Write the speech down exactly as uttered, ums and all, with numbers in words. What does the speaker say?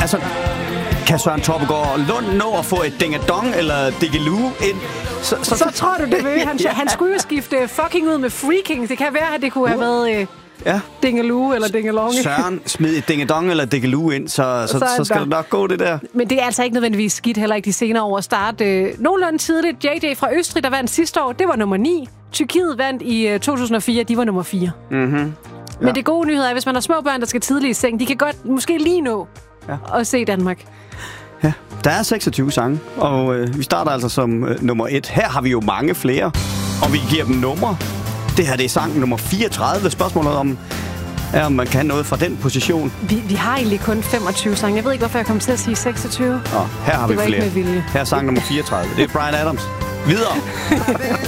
Altså, kan Søren Troppegaard Lund nå at få et dingadong eller diggeloo ind? Så, så, så tror du, det vil. Han, ja. han skulle jo skifte fucking ud med freaking. Det kan være, at det kunne have været øh, ja. dingeloo eller dingelonge. Søren, smid et dingedong eller diggeloo ind, så, så, så, så skal der. det nok gå, det der. Men det er altså ikke nødvendigvis skidt, heller ikke de senere år at starte. Øh, nogenlunde tidligt. J J fra Østrig, der vandt sidste år, det var nummer ni. Tyrkiet vandt i øh, to tusind og fire, de var nummer fire. Mhm. Ja. Men det gode nyhed er, hvis man har små børn, der skal tidligt i seng, de kan godt måske lige nå ja. at se Danmark. Ja, der er seksogtyve sange, og øh, vi starter altså som øh, nummer et. Her har vi jo mange flere, og vi giver dem numre. Det her det er sang nummer fireogtredive. Spørgsmålet om, er, om man kan noget fra den position. Vi, vi har egentlig kun femogtyve sange. Jeg ved ikke, hvorfor jeg kom til at sige seksogtyve. Nå, her har det vi flere. Ikke med vilje. Her er sang nummer fireogtredive. Det er Bryan Adams. Videre!